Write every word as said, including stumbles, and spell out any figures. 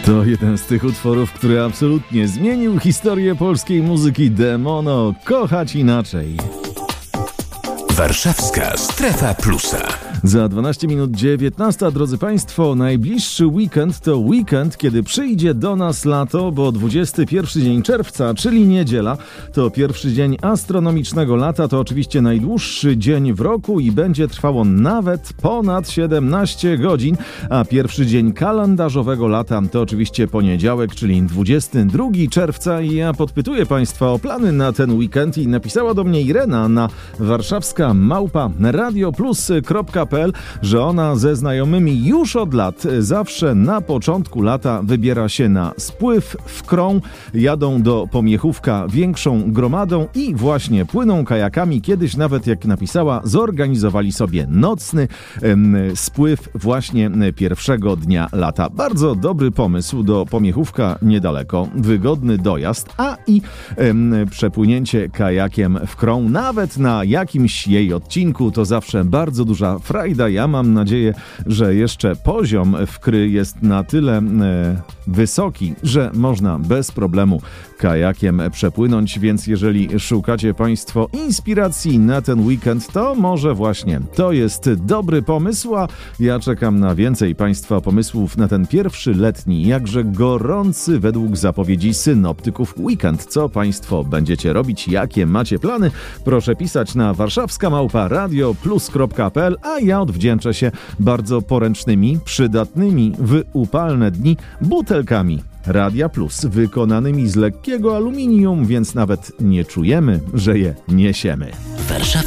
To jeden z tych utworów, który absolutnie zmienił historię polskiej muzyki. Demono, kochać inaczej. Warszawska Strefa Plusa. Za dwanaście minut dziewiętnasta, drodzy Państwo, najbliższy weekend to weekend, kiedy przyjdzie do nas lato, bo dwudziesty pierwszy dzień czerwca, czyli niedziela, to pierwszy dzień astronomicznego lata, to oczywiście najdłuższy dzień w roku i będzie trwało nawet ponad siedemnaście godzin, a pierwszy dzień kalendarzowego lata to oczywiście poniedziałek, czyli dwudziestego drugiego czerwca i ja podpytuję Państwa o plany na ten weekend i napisała do mnie Irena na warszawska małpa radioplus kropka p l, że ona ze znajomymi już od lat zawsze na początku lata wybiera się na spływ w Krą, jadą do Pomiechówka większą gromadą i właśnie płyną kajakami. Kiedyś nawet, jak napisała, zorganizowali sobie nocny em, spływ właśnie pierwszego dnia lata. Bardzo dobry pomysł, do Pomiechówka niedaleko, wygodny dojazd, a i em, przepłynięcie kajakiem w Krą, nawet na jakimś jej odcinku, to zawsze bardzo duża frajda. Ja mam nadzieję, że jeszcze poziom wkry jest na tyle e, wysoki, że można bez problemu kajakiem przepłynąć, więc jeżeli szukacie Państwo inspiracji na ten weekend, to może właśnie to jest dobry pomysł, a ja czekam na więcej Państwa pomysłów na ten pierwszy letni, jakże gorący według zapowiedzi synoptyków weekend. Co Państwo będziecie robić? Jakie macie plany? Proszę pisać na warszawska małpa radioplus kropka p l, a ja odwdzięczę się bardzo poręcznymi, przydatnymi w upalne dni butelkami Radia Plus, wykonanymi z lekkiego aluminium, więc nawet nie czujemy, że je niesiemy.